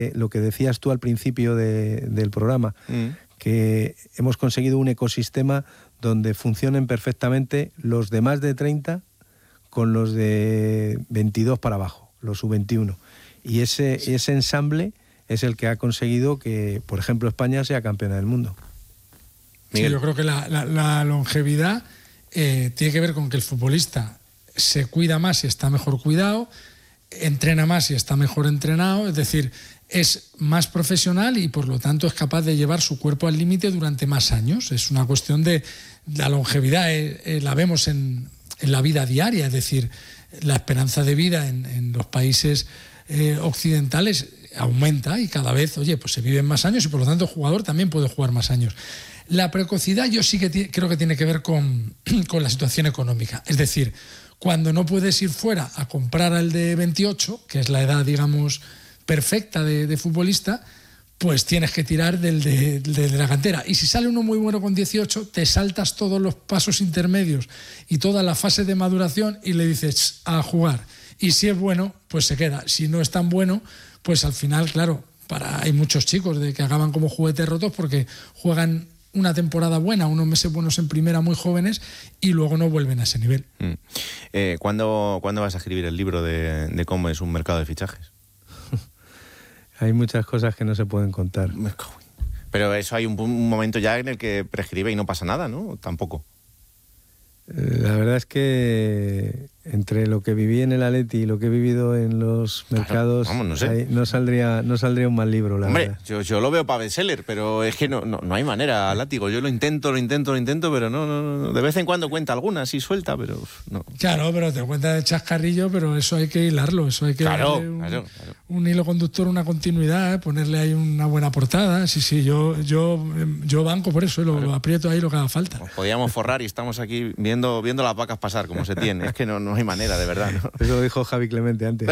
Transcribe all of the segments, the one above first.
lo que decías tú al principio del programa, que hemos conseguido un ecosistema donde funcionen perfectamente los de más de 30 con los de 22 para abajo, los sub-21. Y ese ensamble es el que ha conseguido que, por ejemplo, España sea campeona del mundo. Sí, yo creo que la longevidad tiene que ver con que el futbolista se cuida más y está mejor cuidado, entrena más y está mejor entrenado, es decir, es más profesional y por lo tanto es capaz de llevar su cuerpo al límite durante más años. Es una cuestión de la longevidad, la vemos en la vida diaria, es decir, la esperanza de vida en los países occidentales aumenta y cada vez, pues se viven más años y por lo tanto el jugador también puede jugar más años. La precocidad yo sí que creo que tiene que ver con la situación económica, es decir, cuando no puedes ir fuera a comprar al de 28, que es la edad, digamos, perfecta de futbolista, pues tienes que tirar del de la cantera. Y si sale uno muy bueno con 18, te saltas todos los pasos intermedios y toda la fase de maduración y le dices a jugar. Y si es bueno, pues se queda. Si no es tan bueno, pues al final, claro, hay muchos chicos que acaban como juguetes rotos porque juegan una temporada buena, unos meses buenos en primera muy jóvenes y luego no vuelven a ese nivel. ¿Cuándo vas a escribir el libro de cómo es un mercado de fichajes? Hay muchas cosas que no se pueden contar. Pero eso hay un momento ya en el que prescribe y no pasa nada, ¿no? Tampoco. La verdad es que entre lo que viví en el Atleti y lo que he vivido en los mercados, vamos, no sé. no saldría un mal libro, la verdad. Yo lo veo para bestseller, pero es que no hay manera, Látigo. Yo lo intento, pero no. De vez en cuando cuenta alguna, así suelta, pero no. Claro, pero te cuenta de chascarrillo, pero eso hay que hilarlo, eso hay que darle un hilo conductor, una continuidad, ponerle ahí una buena portada. Sí, yo banco por eso, lo aprieto ahí lo que haga falta. Nos podíamos forrar y estamos aquí viendo las vacas pasar como se tiene. Es que no hay manera, de verdad, ¿no? Eso lo dijo Javi Clemente antes.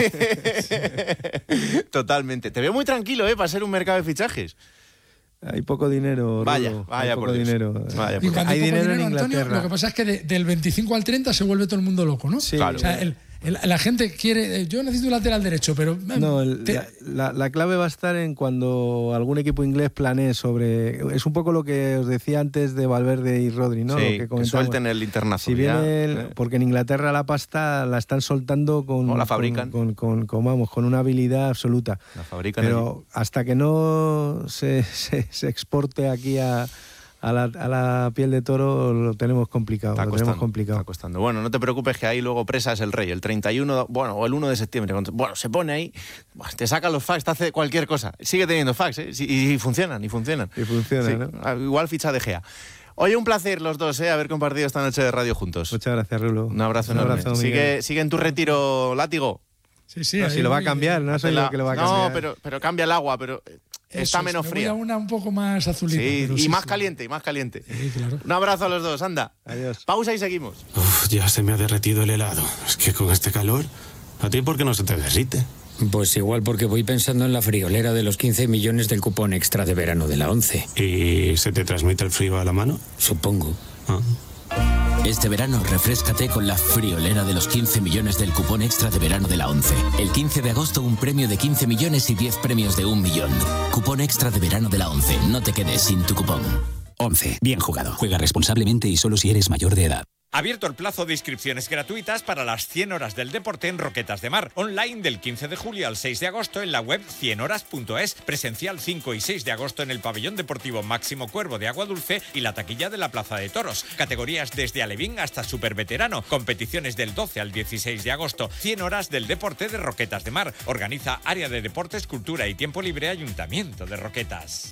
Totalmente. Te veo muy tranquilo, para ser un mercado de fichajes. Hay poco dinero, Vaya poco por Dios. dinero. Y cuando hay dinero en Inglaterra, Antonio, lo que pasa es que del 25 al 30 se vuelve todo el mundo loco, ¿no? Sí, claro. O sea, la gente quiere... Yo necesito un lateral derecho, pero... No, la clave va a estar en cuando algún equipo inglés planee sobre... Es un poco lo que os decía antes de Valverde y Rodri, ¿no? Sí, lo que suelten el internacional. Si viene porque en Inglaterra la pasta la están soltando o la fabrican. con una habilidad absoluta. La fabrican. Pero hasta que no se exporte aquí a la piel de toro lo tenemos complicado. Está costando. Bueno, no te preocupes que ahí luego Presa es el rey. El 31, o el 1 de septiembre. Se pone ahí, te sacan los fax, te hace cualquier cosa. Sigue teniendo fax, y funcionan. Y funcionan, sí, ¿no? Igual ficha de Gea. Oye, un placer los dos, haber compartido esta noche de radio juntos. Muchas gracias, Rulo. Un abrazo enorme. Sigue en tu retiro, Látigo. Sí. No, si lo va a cambiar, no soy yo que lo va a cambiar. No, pero cambia el agua, pero... Está menos fría. Voy a una un poco más azulita. Sí, y más caliente. Sí, claro. Un abrazo a los dos, anda. Adiós. Pausa y seguimos. Ya se me ha derretido el helado. Es que con este calor, ¿a ti por qué no se te derrite? Pues igual porque voy pensando en la friolera de los 15 millones del cupón extra de verano de la 11. ¿Y se te transmite el frío a la mano? Supongo. Este verano refréscate con la friolera de los 15 millones del cupón extra de verano de la 11. El 15 de agosto un premio de 15 millones y 10 premios de 1 millón. Cupón extra de verano de la 11. No te quedes sin tu cupón. 11. Bien jugado. Juega responsablemente y solo si eres mayor de edad. Abierto el plazo de inscripciones gratuitas para las 100 horas del deporte en Roquetas de Mar. Online del 15 de julio al 6 de agosto en la web 100horas.es. Presencial 5 y 6 de agosto en el pabellón deportivo Máximo Cuervo de Agua Dulce y la taquilla de la Plaza de Toros. Categorías desde alevín hasta superveterano. Competiciones del 12 al 16 de agosto. 100 horas del deporte de Roquetas de Mar. Organiza Área de Deportes, Cultura y Tiempo Libre Ayuntamiento de Roquetas.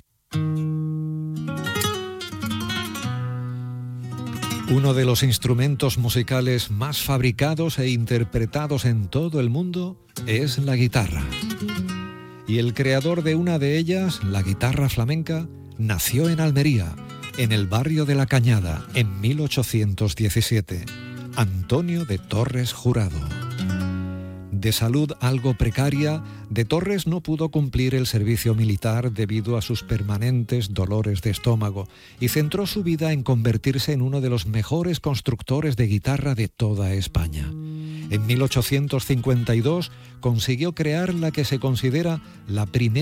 Uno de los instrumentos musicales más fabricados e interpretados en todo el mundo es la guitarra. Y el creador de una de ellas, la guitarra flamenca, nació en Almería, en el barrio de La Cañada, en 1817. Antonio de Torres Jurado. De salud algo precaria, de Torres no pudo cumplir el servicio militar debido a sus permanentes dolores de estómago y centró su vida en convertirse en uno de los mejores constructores de guitarra de toda España. En 1852 consiguió crear la que se considera la primera